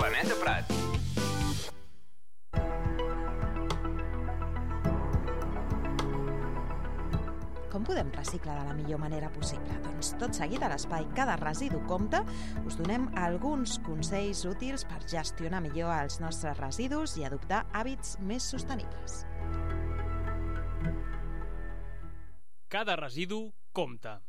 Planeta Prat. Com podem reciclar de la millor manera possible? Doncs tot seguit a l'espai Cada residu compta us donem alguns consells útils per gestionar millor els nostres residus i adoptar hàbits més sostenibles. Cada residu compta.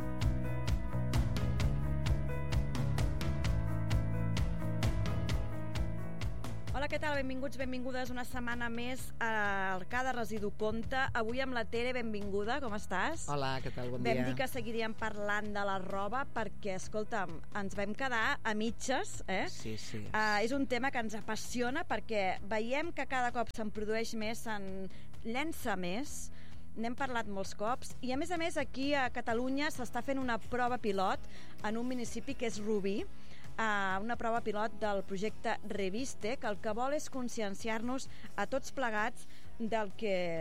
Hola, què tal? Benvinguts, benvingudes una setmana més al Cada Residu Compte. Avui amb la Tere, benvinguda, com estàs? Hola, què tal? Bon dia. Vam dir que seguiríem parlant de la roba perquè, escolta'm, ens vam quedar a mitges, eh? Sí. És un tema que ens apassiona perquè veiem que cada cop se'n produeix més, se'n llença més, n'hem parlat molts cops, i a més aquí a Catalunya s'està fent una prova pilot en un municipi que és Rubí, una prova pilot del projecte Reviste, que el que vol és conscienciar-nos a tots plegats del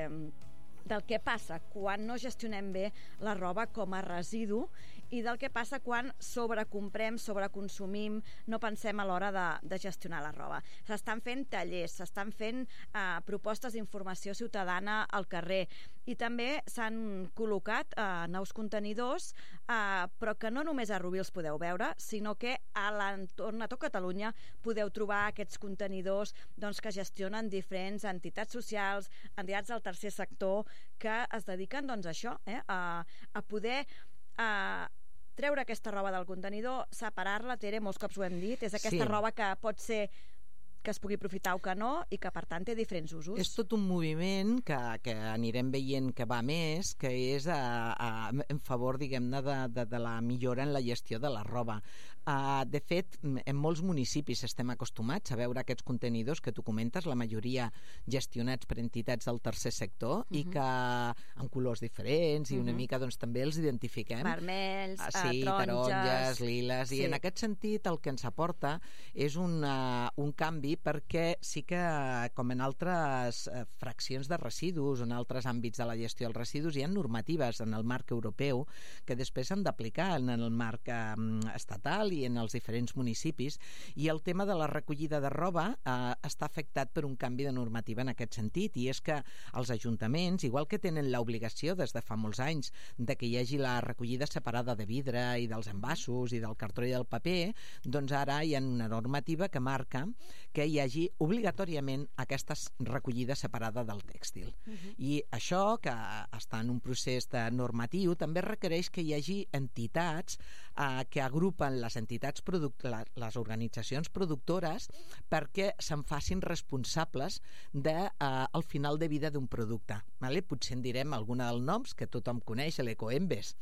que passa quan no gestionem bé la roba com a residu i del que passa quan sobrecomprem, sobreconsumim, no pensem a l'hora de gestionar la roba. S'estan fent tallers, s'estan fent propostes d'informació ciutadana al carrer i també s'han col·locat nous contenidors, però que no només a Rubí els podeu veure, sinó que a l'entorn, a tot Catalunya, podeu trobar aquests contenidors que gestionen diferents entitats socials, entitats del tercer sector, que es dediquen a això, a poder treure aquesta roba del contenidor, separar-la. Tere, molts cops ho hem dit, és aquesta roba que pot ser que es pugui aprofitar o que no, i que per tant té diferents usos. És tot un moviment que anirem veient que va més, que és en favor, diguem-ne, de la millora en la gestió de la roba. De fet, en molts municipis estem acostumats a veure aquests contenidors que tu comentes, la majoria gestionats per entitats del tercer sector i que amb colors diferents i una mica també els identifiquem. Vermells, taronges, liles, i en aquest sentit el que ens aporta és un canvi, perquè sí que, com en altres fraccions de residus o en altres àmbits de la gestió dels residus, hi ha normatives en el marc europeu que després s'han d'aplicar en el marc estatal i en els diferents municipis, i el tema de la recollida de roba està afectat per un canvi de normativa en aquest sentit, i és que els ajuntaments, igual que tenen l'obligació des de fa molts anys de que hi hagi la recollida separada de vidre i dels envasos i del cartró i del paper, doncs ara hi ha una normativa que marca que hi hagi obligatòriament aquesta recollida separada del tèxtil. I això, que està en un procés de normatiu, també requereix que hi hagi entitats que agrupen les entitats les organitzacions productores perquè se'n facin responsables del final de vida d'un producte. Potser en direm alguna dels noms que tothom coneix, l'Ecoembes,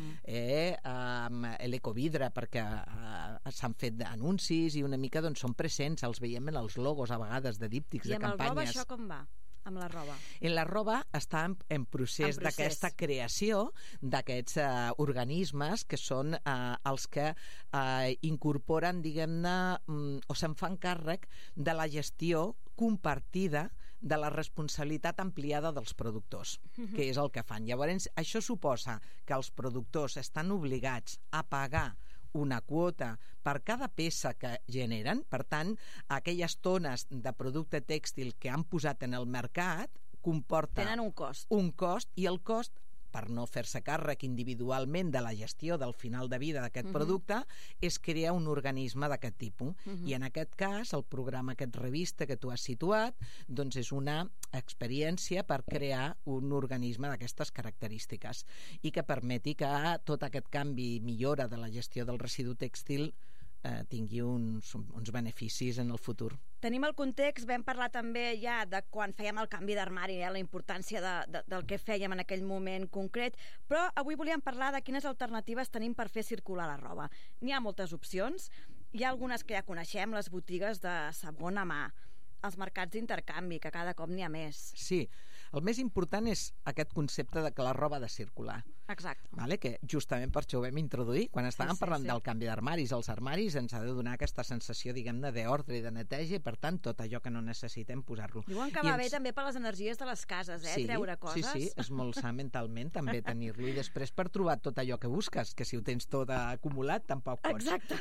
l'Ecovidre, perquè s'han fet anuncis i una mica són presents, els veiem en els logos a vegades de díptics, de campanyes. I amb el roba això com va? Amb la roba? En la roba està en procés d'aquesta creació d'aquests organismes que són els que incorporen, diguem-ne, o se'n fan càrrec de la gestió compartida de la responsabilitat ampliada dels productors, que és el que fan. Llavors, això suposa que els productors estan obligats a pagar una quota per cada peça que generen. Per tant, aquelles tones de producte tèxtil que han posat en el mercat comporten tenen un cost. I el cost, per no fer-se càrrec individualment de la gestió del final de vida d'aquest producte, és crear un organisme d'aquest tipus. I en aquest cas, el programa aquest Reviste que tu has situat, doncs és una experiència per crear un organisme d'aquestes característiques i que permeti que tot aquest canvi i millora de la gestió del residu tèxtil tingui uns beneficis en el futur. Tenim el context, vam parlar també ja de quan fèiem el canvi d'armari, la importància del que fèiem en aquell moment concret, però avui volíem parlar de quines alternatives tenim per fer circular la roba. N'hi ha moltes opcions, hi ha algunes que ja coneixem, les botigues de segona mà, els mercats d'intercanvi, que cada cop n'hi ha més. Sí, el més important és aquest concepte de que la roba ha de circular. Exacte. Vale? Que justament per això ho vam introduir. Quan estàvem parlant del canvi d'armaris, els armaris ens ha de donar aquesta sensació, diguem-ne, d'ordre i de neteja, i per tant, tot allò que no necessitem posar-lo. Diuen que va bé també per les energies de les cases, treure coses. Sí, és molt sa mentalment també tenir-lo, i després per trobar tot allò que busques, que si ho tens tot acumulat tampoc pots. Exacte.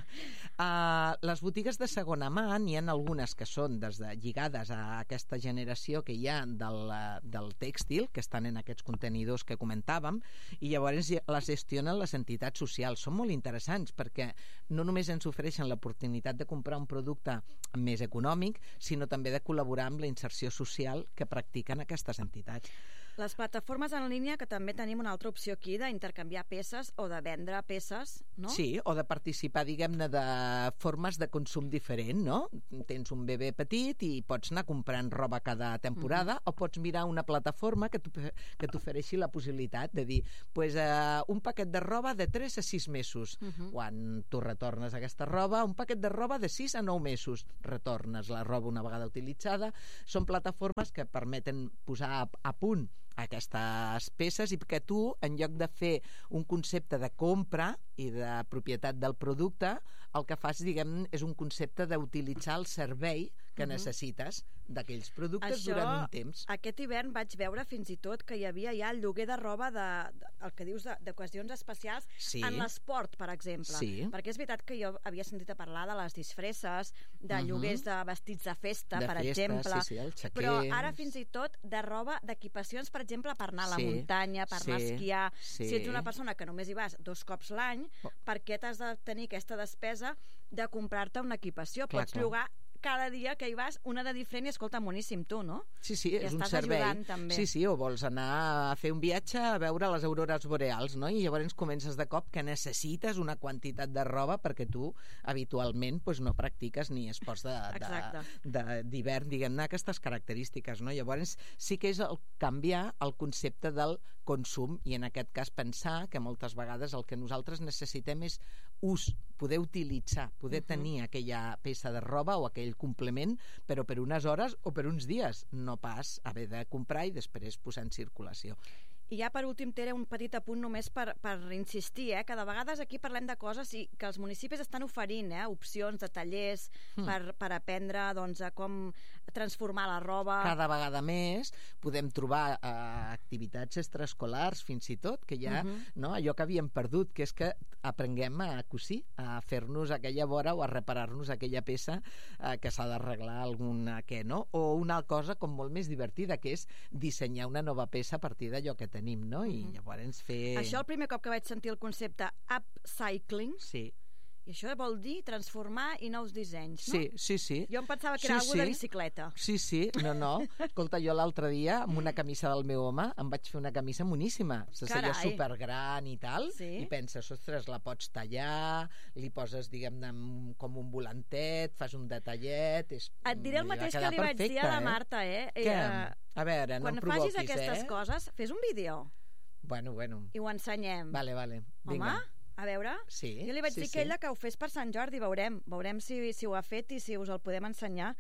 Les botigues de segona mà n'hi ha algunes que són lligades a aquesta generació que hi ha del tèxtil, que estan en aquests contenidors que comentàvem, i llavors les gestionen les entitats socials. Són molt interessants perquè no només ens ofereixen l'oportunitat de comprar un producte més econòmic, sinó també de col·laborar amb la inserció social que practiquen aquestes entitats. Les plataformes en línia, que també tenim una altra opció aquí, d'intercanviar peces o de vendre peces, no? Sí, o de participar, diguem-ne, de formes de consum diferent, no? Tens un bebè petit i pots anar comprant roba cada temporada, o pots mirar una plataforma que t'ofereixi la possibilitat de dir, un paquet de roba de 3 a 6 mesos. Quan tu retornes aquesta roba, un paquet de roba de 6 a 9 mesos. Retornes la roba una vegada utilitzada. Són plataformes que permeten posar a punt aquestes peces i que tu, en lloc de fer un concepte de compra i de propietat del producte, el que fas, diguem, és un concepte d'utilitzar el servei que necessites d'aquells productes durant un temps. Aquest hivern vaig veure fins i tot que hi havia ja el lloguer de roba el que dius d'ocasions especials en l'esport, per exemple. Perquè és veritat que jo havia sentit a parlar de les disfresses, de lloguers de vestits de festa, per exemple, però ara fins i tot de roba d'equipacions, per exemple, per anar a la muntanya, per anar a esquiar. Si ets una persona que només hi vas 2 cops l'any, per què t'has de tenir aquesta despesa de comprar-te una equipació? Pots llogar cada dia que hi vas una de diferent i escolta, boníssim tu, no? Sí, és un servei. Sí, o vols anar a fer un viatge a veure les aurores boreals, no? I llavors comences de cop que necessites una quantitat de roba perquè tu habitualment no practiques ni esports d'hivern, diguem-ne, aquestes característiques, no? Llavors sí que és canviar el concepte del consum i en aquest cas pensar que moltes vegades el que nosaltres necessitem és ús, poder utilitzar, poder tenir aquella peça de roba o aquell complement, però per unes hores o per uns dies, no pas haver de comprar i després posar en circulació. I ja per últim, Tere, un petit apunt només per insistir, que de vegades aquí parlem de coses i que els municipis estan oferint opcions de tallers per aprendre a com transformar la roba. Cada vegada més podem trobar activitats extraescolars fins i tot, que ja, no, allò que havíem perdut, que és que aprenguem a cosir, a fer-nos aquella vora o a reparar-nos aquella peça que s'ha d'arreglar alguna no? O una cosa com molt més divertida, que és dissenyar una nova peça a partir d'allò que tenim, no? I llavors fer... Això el primer cop que vaig sentir el concepte upcycling, i això vol dir transformar i nous dissenys, no? Sí. Jo em pensava que era alguna de bicicleta. Sí, no. Escolta, jo l'altre dia, amb una camisa del meu home, em vaig fer una camisa moníssima. Se seia supergran i tal, i penses, ostres, la pots tallar, li poses, diguem-ne, com un volantet, fas un detallet... Et diré el mateix que li vaig dir a la Marta, Què? A veure, no em provoquis, Quan facis aquestes coses, fes un vídeo. Bueno. I ho ensenyem. Vale, vinga. Home, a veure, jo li vaig dir que ella que ho fes per Sant Jordi, veurem si ho ha fet i si us el podem ensenyar.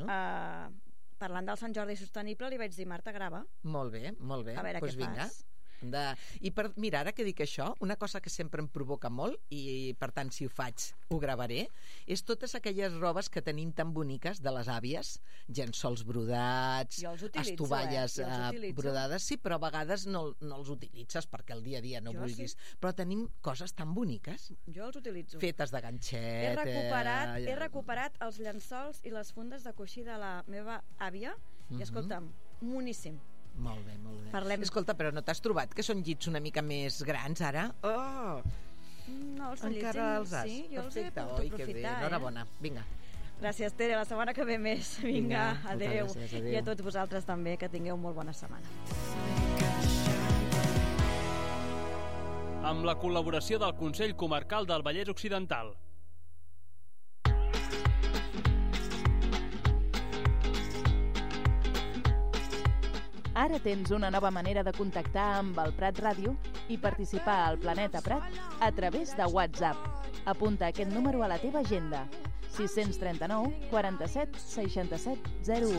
Parlant del Sant Jordi sostenible, li vaig dir, Marta, grava. Molt bé. A veure què fas. I mira, ara que dic això, una cosa que sempre em provoca molt, i per tant si ho faig ho gravaré, és totes aquelles robes que tenim tan boniques de les àvies, llençols brodats, estovalles brodades, sí, però a vegades no els utilitzes perquè el dia a dia no vulguis, però tenim coses tan boniques. Jo els utilitzo. Fetes de ganxet. He recuperat els llençols i les fundes de coixí de la meva àvia i escolta'm, moníssim. Molt bé. Parlem. Escolta, però no t'has trobat que són llits una mica més grans ara? No, els llits encara els has? Sí, jo els he pogut aprofitar. Enhorabona, vinga. Gràcies, Tere, la setmana que ve més. Vinga, adéu. I a tots vosaltres també, que tingueu molt bona setmana. Amb la col·laboració del Consell Comarcal del Vallès Occidental. Ara tens una nova manera de contactar amb el Prat Ràdio i participar al Planeta Prat a través de WhatsApp. Apunta aquest número a la teva agenda: 639 47 67 01.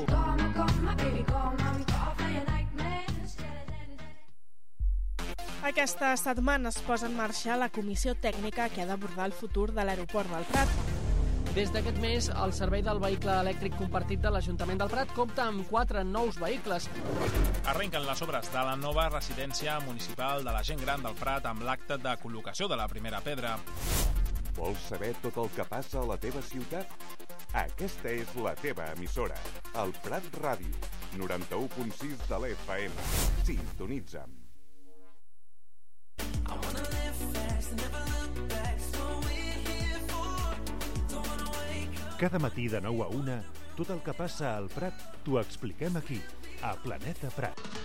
Aquesta setmana es posa en marxa la comissió tècnica que ha d'abordar el futur de l'aeroport del Prat. Des d'aquest mes, el servei del vehicle elèctric compartit de l'Ajuntament del Prat compta amb 4 nous vehicles. Arrenquen les obres de la nova residència municipal de la gent gran del Prat amb l'acte de col·locació de la primera pedra. Vols saber tot el que passa a la teva ciutat? Aquesta és la teva emissora, el Prat Ràdio, 91.6 de l'FM. Sintonitza'm. Cada matí de 9 a 1, tot el que passa al Prat t'ho expliquem aquí, a Planeta Prat.